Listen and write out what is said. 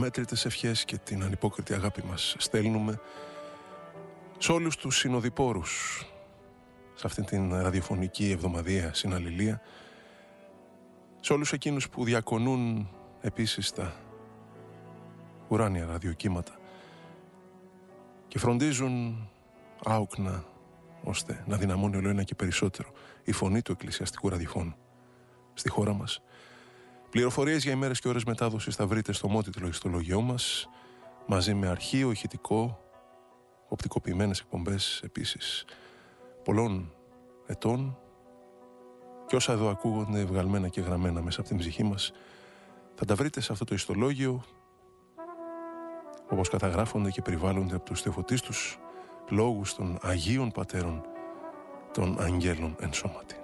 αμέτρητες ευχές και την ανυπόκριτη αγάπη μας στέλνουμε σε όλους τους συνοδοιπόρους σε αυτήν την ραδιοφωνική εβδομαδιαία συναλληλία, σε όλους εκείνους που διακονούν επίσης τα ουράνια ραδιοκύματα και φροντίζουν άοκνα ώστε να δυναμώνει όλο ένα και περισσότερο η φωνή του εκκλησιαστικού ραδιοφώνου στη χώρα μας. Πληροφορίες για ημέρες και ώρες μετάδοσης θα βρείτε στο μότιτλο ιστολογιό μας, μαζί με αρχείο, ηχητικό, οπτικοποιημένες εκπομπές επίσης πολλών ετών και όσα εδώ ακούγονται βγαλμένα και γραμμένα μέσα από την ψυχή μας θα τα βρείτε σε αυτό το ιστολόγιο, όπως καταγράφονται και περιβάλλονται από τους θεοφωτίστους λόγους των Αγίων Πατέρων των Αγγέλων εν σώματι.